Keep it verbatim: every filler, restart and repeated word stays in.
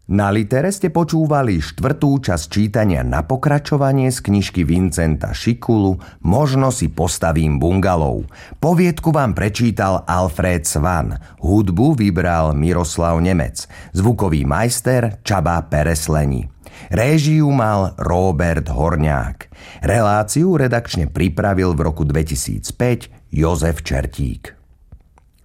Na Litere ste počúvali štvrtú časť čítania na pokračovanie z knižky Vincenta Šikulu Možno si postavím bungalov. Poviedku vám prečítal Alfred Svan, hudbu vybral Miroslav Nemec, zvukový majster Csaba Peresleni. Réžiu mal Róbert Horňák. Reláciu redakčne pripravil v roku dvetisícpäť Jozef Čertík.